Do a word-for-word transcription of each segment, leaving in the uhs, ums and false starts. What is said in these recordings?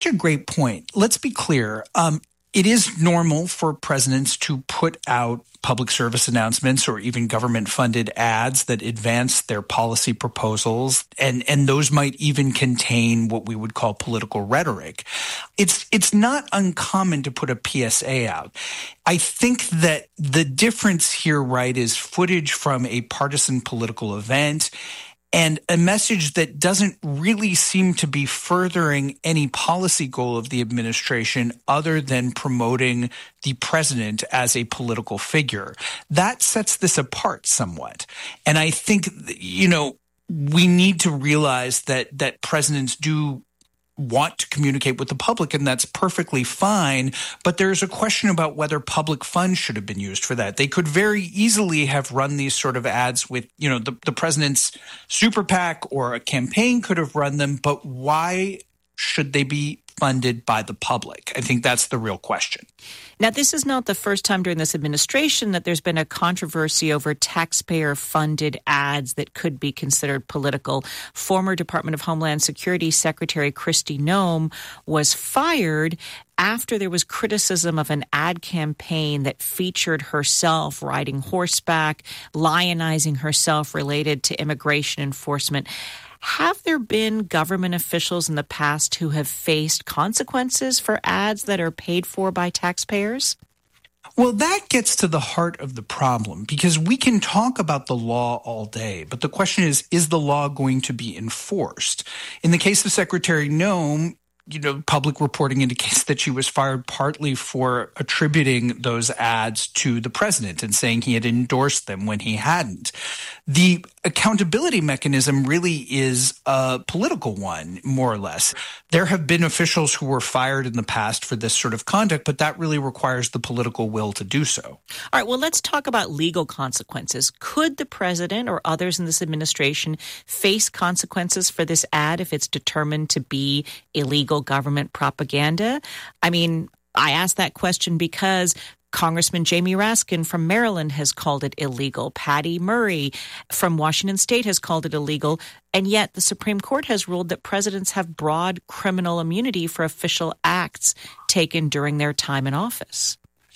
That's a great point. Let's be clear. Um, it is normal for presidents to put out public service announcements or even government-funded ads that advance their policy proposals, and, and those might even contain what we would call political rhetoric. It's it's not uncommon to put a P S A out. I think that the difference here, right, is footage from a partisan political event and a message that doesn't really seem to be furthering any policy goal of the administration other than promoting the president as a political figure. That sets this apart somewhat. And I think, you know, we need to realize that that presidents do want to communicate with the public, and that's perfectly fine. But there's a question about whether public funds should have been used for that. They could very easily have run these sort of ads with, you know, the, the president's super PAC or a campaign could have run them. But why should they be funded by the public? I think that's the real question. Now, this is not the first time during this administration that there's been a controversy over taxpayer-funded ads that could be considered political. Former Department of Homeland Security Secretary Kristi Noem was fired after there was criticism of an ad campaign that featured herself riding horseback, lionizing herself related to immigration enforcement. Have there been government officials in the past who have faced consequences for ads that are paid for by taxpayers? Well, that gets to the heart of the problem, because we can talk about the law all day, but the question is, is the law going to be enforced? In the case of Secretary Noem, you know, public reporting indicates that she was fired partly for attributing those ads to the president and saying he had endorsed them when he hadn't. The accountability mechanism really is a political one, more or less. There have been officials who were fired in the past for this sort of conduct, but that really requires the political will to do so. All right, well, let's talk about legal consequences. Could the president or others in this administration face consequences for this ad if it's determined to be illegal government propaganda? I mean, I ask that question because Congressman Jamie Raskin from Maryland has called it illegal. Patty Murray from Washington State has called it illegal. And yet the Supreme Court has ruled that presidents have broad criminal immunity for official acts taken during their time in office.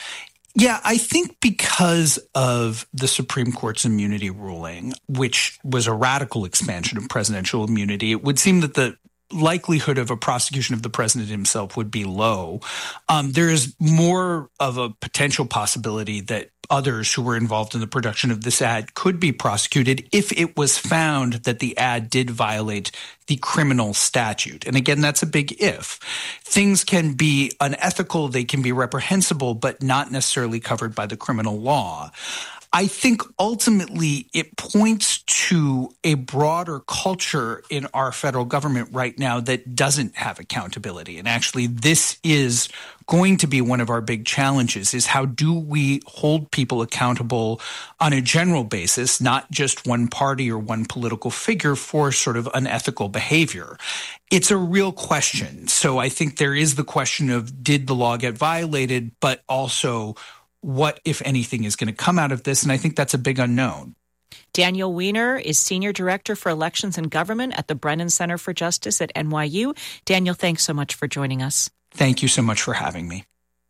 Yeah, I think because of the Supreme Court's immunity ruling, which was a radical expansion of presidential immunity, it would seem that the likelihood of a prosecution of the president himself would be low. Um, there is more of a potential possibility that others who were involved in the production of this ad could be prosecuted if it was found that the ad did violate the criminal statute. And again, that's a big if. Things can be unethical, they can be reprehensible, but not necessarily covered by the criminal law. I think ultimately it points to a broader culture in our federal government right now that doesn't have accountability. And actually, this is going to be one of our big challenges, is how do we hold people accountable on a general basis, not just one party or one political figure, for sort of unethical behavior. It's a real question. So I think there is the question of, did the law get violated, but also what, if anything, is going to come out of this? And I think that's a big unknown. Daniel Weiner is Senior Director for Elections and Government at the Brennan Center for Justice at N Y U. Daniel, thanks so much for joining us. Thank you so much for having me.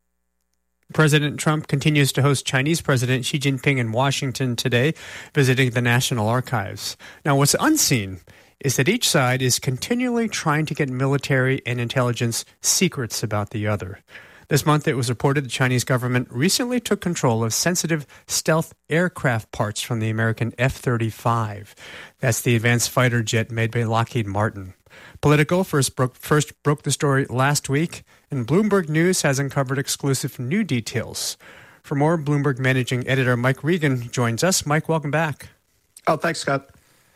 President Trump continues to host Chinese President Xi Jinping in Washington today, visiting the National Archives. Now, what's unseen is that each side is continually trying to get military and intelligence secrets about the other. This month, it was reported the Chinese government recently took control of sensitive stealth aircraft parts from the American F thirty-five. That's the advanced fighter jet made by Lockheed Martin. Politico first broke, first broke the story last week, and Bloomberg News has uncovered exclusive new details. For more, Bloomberg managing editor Mike Regan joins us. Mike, welcome back. Oh, thanks, Scott.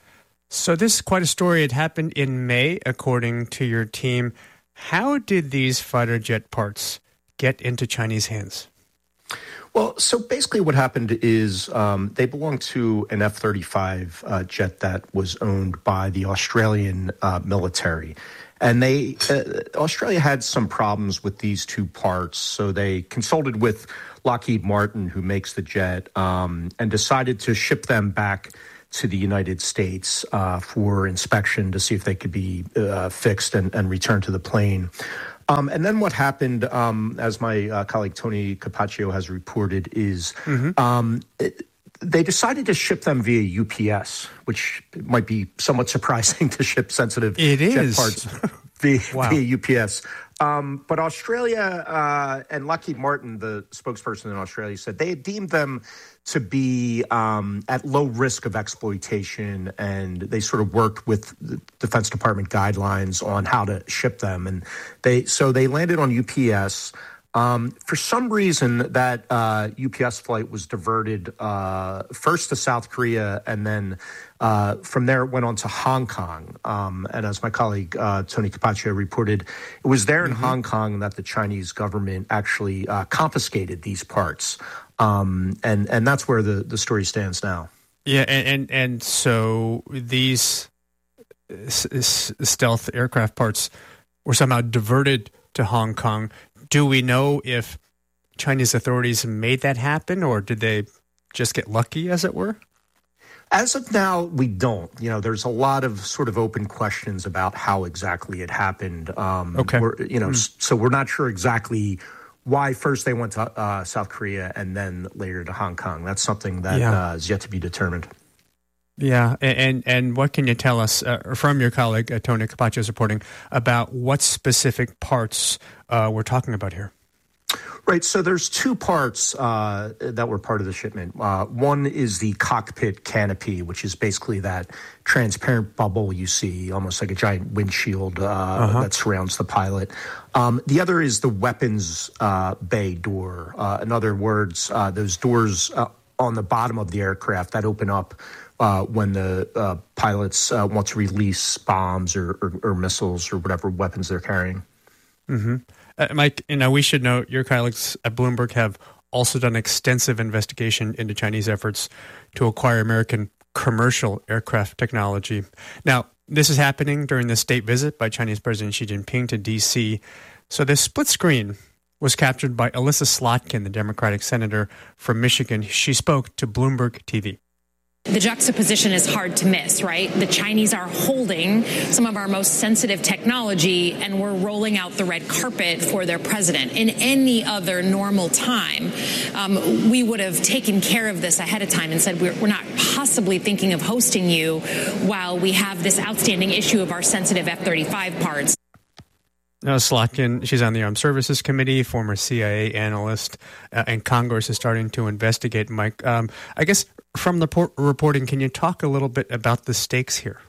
So this is quite a story. It happened in May, according to your team. How did these fighter jet parts get into Chinese hands? Well, so basically what happened is um, they belong to an F thirty-five uh, jet that was owned by the Australian uh, military. And they uh, Australia had some problems with these two parts, so they consulted with Lockheed Martin, who makes the jet, um, and decided to ship them back to the United States uh, for inspection to see if they could be uh, fixed and, and returned to the plane. Um, and then what happened, um, as my uh, colleague Tony Capaccio has reported, is mm-hmm. um, it, they decided to ship them via U P S, which might be somewhat surprising to ship sensitive it jet is. parts via, wow. via U P S. Um, but Australia uh, and Lockheed Martin, the spokesperson in Australia, said they had deemed them to be um, at low risk of exploitation, and they sort of worked with the Defense Department guidelines on how to ship them. And they so they landed on U P S. Um, for some reason, that uh, U P S flight was diverted uh, first to South Korea, and then uh, from there it went on to Hong Kong. Um, and as my colleague uh, Tony Capaccio reported, it was there in mm-hmm. Hong Kong that the Chinese government actually uh, confiscated these parts. Um, and, and that's where the, the story stands now. Yeah, and, and, and so these s- s- stealth aircraft parts were somehow diverted to Hong Kong. Do we know if Chinese authorities made that happen, or did they just get lucky, as it were? As of now, we don't. You know, there's a lot of sort of open questions about how exactly it happened. Um, okay. We're, you know, mm. so we're not sure exactly why first they went to uh, South Korea and then later to Hong Kong. That's something that yeah. uh, is yet to be determined. Yeah, and and what can you tell us uh, from your colleague, uh, Tony Capaccio's reporting, about what specific parts uh, we're talking about here? Right, so there's two parts uh, that were part of the shipment. Uh, one is the cockpit canopy, which is basically that transparent bubble you see, almost like a giant windshield uh, uh-huh. that surrounds the pilot. Um, the other is the weapons uh, bay door. Uh, in other words, uh, those doors uh, on the bottom of the aircraft that open up Uh, when the uh, pilots uh, want to release bombs or, or, or missiles or whatever weapons they're carrying. Mm-hmm. Uh, Mike, you know, we should note your colleagues at Bloomberg have also done extensive investigation into Chinese efforts to acquire American commercial aircraft technology. Now, this is happening during the state visit by Chinese President Xi Jinping to D C. So this split screen was captured by Alyssa Slotkin, the Democratic senator from Michigan. She spoke to Bloomberg T V. The juxtaposition is hard to miss, right? The Chinese are holding some of our most sensitive technology, and we're rolling out the red carpet for their president. In any other normal time, um, we would have taken care of this ahead of time and said, we're, we're not possibly thinking of hosting you while we have this outstanding issue of our sensitive F thirty-five parts. Now, Slotkin, she's on the Armed Services Committee, former C I A analyst, uh, and Congress is starting to investigate. Mike, um, I guess from the por- reporting, can you talk a little bit about the stakes here?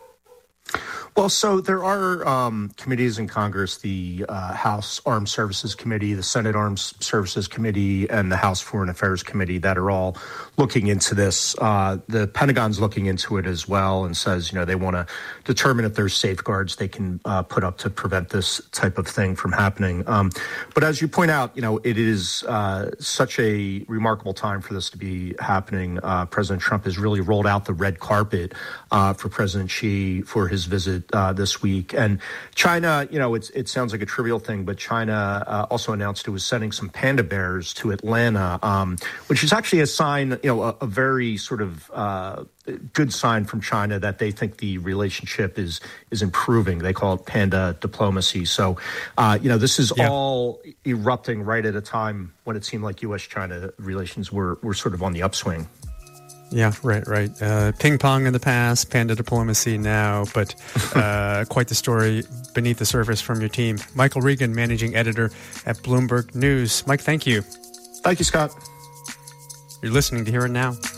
Well, so there are um, committees in Congress, the uh, House Armed Services Committee, the Senate Armed Services Committee, and the House Foreign Affairs Committee that are all looking into this. Uh, the Pentagon's looking into it as well and says, you know, they want to determine if there's safeguards they can uh, put up to prevent this type of thing from happening. Um, but as you point out, you know, it is uh, such a remarkable time for this to be happening. Uh, President Trump has really rolled out the red carpet uh, for President Xi for his visit Uh, this week. And China, you know, it's, it sounds like a trivial thing, but China uh, also announced it was sending some panda bears to Atlanta, um, which is actually a sign, you know, a, a very sort of uh, good sign from China that they think the relationship is is improving. They call it panda diplomacy. So, uh, you know, this is yeah. all erupting right at a time when it seemed like U S China relations were, were sort of on the upswing. Yeah, right, right. Uh, ping pong in the past, panda diplomacy now, but uh, quite the story beneath the surface from your team. Michael Regan, managing editor at Bloomberg News. Mike, thank you. Thank you, Scott. You're listening to Hear It Now.